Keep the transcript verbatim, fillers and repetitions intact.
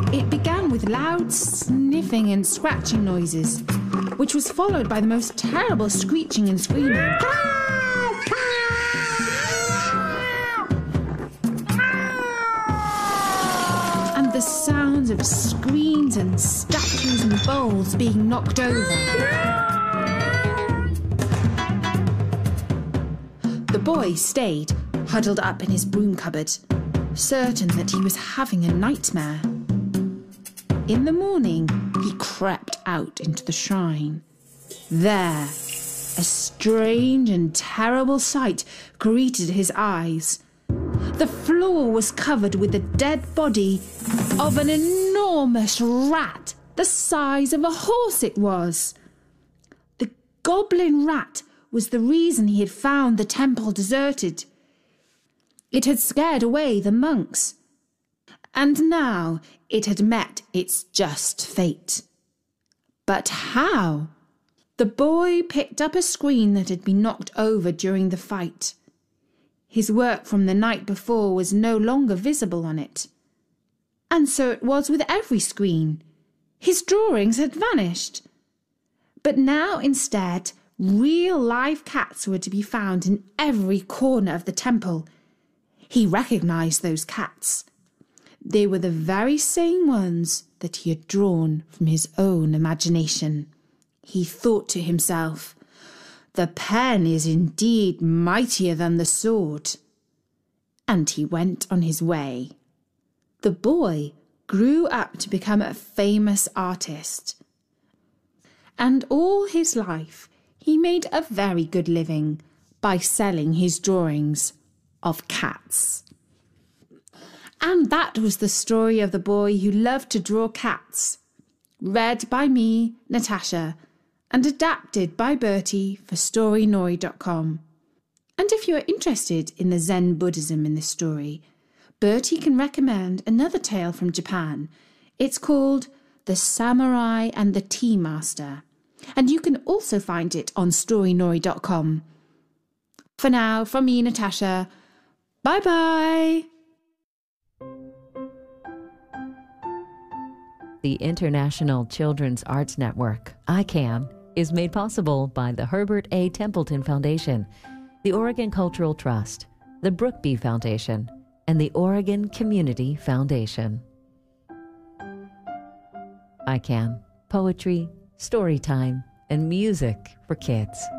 It began with loud sniffing and scratching noises, which was followed by the most terrible screeching and screaming. And the sounds of screens and statues and bowls being knocked over. The boy stayed, huddled up in his broom cupboard, certain that he was having a nightmare. In the morning, he crept out into the shrine. There, a strange and terrible sight greeted his eyes. The floor was covered with the dead body of an enormous rat, the size of a horse it was. The goblin rat was the reason he had found the temple deserted. It had scared away the monks, and now it had met its just fate. But how? The boy picked up a screen that had been knocked over during the fight. His work from the night before was no longer visible on it. And so it was with every screen. His drawings had vanished. But now instead, real live cats were to be found in every corner of the temple. He recognised those cats. They were the very same ones that he had drawn from his own imagination. He thought to himself, "The pen is indeed mightier than the sword." And he went on his way. The boy grew up to become a famous artist. And all his life he made a very good living by selling his drawings of cats. And that was the story of the boy who loved to draw cats, read by me, Natasha, and adapted by Bertie for story nori dot com. And if you are interested in the Zen Buddhism in this story, Bertie can recommend another tale from Japan. It's called The Samurai and the Tea Master, and you can also find it on story nori dot com. For now, from me, Natasha, bye-bye! The International Children's Arts Network, I CAN, is made possible by the Herbert A. Templeton Foundation, the Oregon Cultural Trust, the Brookby Foundation, and the Oregon Community Foundation. I CAN, poetry, story time, and music for kids.